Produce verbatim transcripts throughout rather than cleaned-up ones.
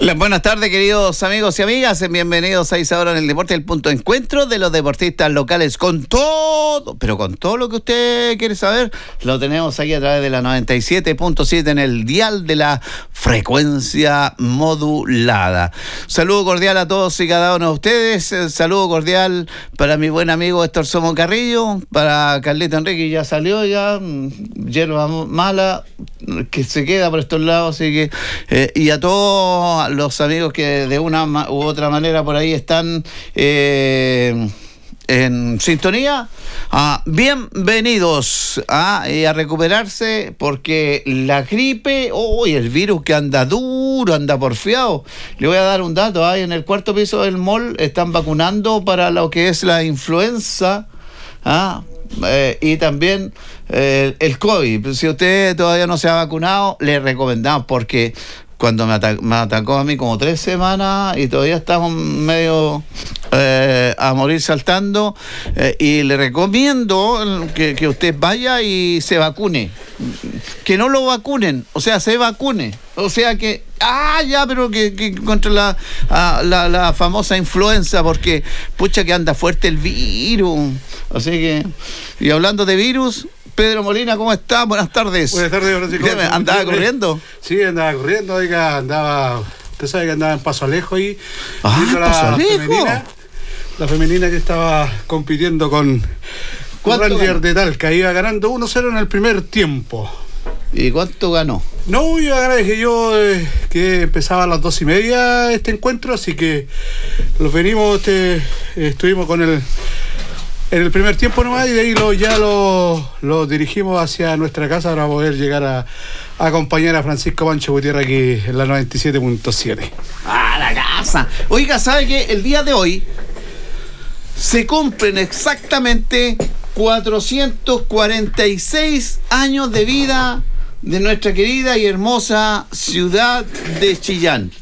Las buenas tardes, queridos amigos y amigas. Bienvenidos a Isadora en el Deporte, el punto de encuentro de los deportistas locales con todo, pero con todo lo que usted quiere saber, lo tenemos aquí a través de la noventa y siete punto siete en el dial de la frecuencia modulada. Saludo cordial a todos y cada uno de ustedes. Saludo cordial para mi buen amigo Héctor Somo Carrillo, para Carlito Enrique, ya salió ya, hierba mala, que se queda por estos lados, así que, eh, y a todos los amigos que de una u otra manera por ahí están eh, en sintonía, ah, bienvenidos a, eh, a recuperarse, porque la gripe, oh, y el virus que anda duro, anda porfiado. Le voy a dar un dato, ahí en el cuarto piso del mall están vacunando para lo que es la influenza, ah, Eh, y también eh, el COVID. Si usted todavía no se ha vacunado, le recomendamos, porque cuando me, ata- me atacó a mí como tres semanas y todavía estamos medio eh, a morir saltando, eh, y le recomiendo que, que usted vaya y se vacune. Que no lo vacunen, o sea, se vacune. O sea que, ah, ya, pero que, que contra la, ah, la, la famosa influenza, porque pucha que anda fuerte el virus. Así que, y hablando de virus, Pedro Molina, ¿cómo está? Buenas tardes. Buenas tardes, Francisco. ¿Andaba corriendo? Sí, andaba corriendo, oiga, andaba, usted sabe que andaba en Paso Alejo y Ah, viendo Paso la Alejo. femenina, la femenina que estaba compitiendo con ¿Cuánto Ranger ganó? de Talca, iba ganando uno cero en el primer tiempo. ¿Y cuánto ganó? No, iba a ganar, dije yo eh, que empezaba a las dos y media este encuentro, así que los venimos, este, eh, estuvimos con el en el primer tiempo nomás, y de ahí lo, ya lo, lo dirigimos hacia nuestra casa para poder llegar a, a acompañar a Francisco Pancho Gutiérrez aquí en la noventa y siete punto siete. ¡Ah, la casa! Oiga, ¿sabe qué? El día de hoy se cumplen exactamente cuatrocientos cuarenta y seis años de vida de nuestra querida y hermosa ciudad de Chillán.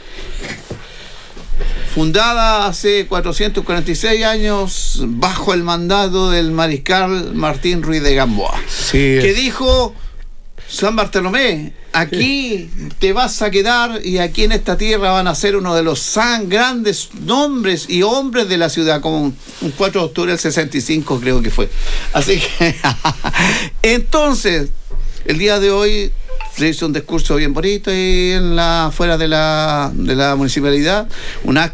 Fundada hace cuatrocientos cuarenta y seis años bajo el mandato del mariscal Martín Ruiz de Gamboa, Sí, que dijo: San Bartolomé, aquí te vas a quedar, y aquí en esta tierra van a ser uno de los san grandes nombres y hombres de la ciudad, como un, un cuatro de octubre del sesenta y cinco creo que fue. Así que, entonces, el día de hoy se hizo un discurso bien bonito y en la, fuera de la, de la municipalidad, un acto